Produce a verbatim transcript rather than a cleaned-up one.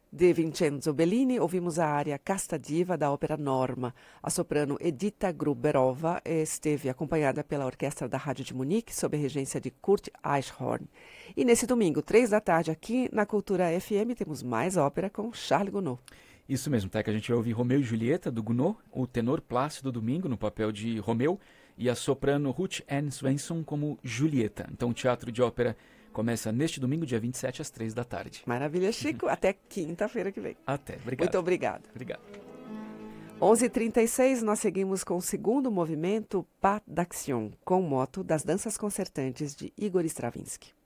De Vincenzo Bellini, ouvimos a área Casta Diva da ópera Norma. A soprano Edita Gruberova esteve acompanhada pela orquestra da Rádio de Munique, sob a regência de Kurt Eichhorn. E nesse domingo, três da tarde, aqui na Cultura F M, temos mais ópera com Charles Gounod. Isso mesmo, tá? Que a gente vai ouvir Romeu e Julieta, do Gounod, o tenor Plácido Domingo, no papel de Romeu, e a soprano Ruth Ann Svensson como Julieta. Então o teatro de ópera começa neste domingo, dia vinte e sete, às três da tarde. Maravilha, Chico. Até quinta-feira que vem. Até. Obrigado. Muito obrigado. Obrigado. onze e trinta e seis, nós seguimos com o segundo movimento, Pas d'Action, com o moto das danças concertantes de Igor Stravinsky.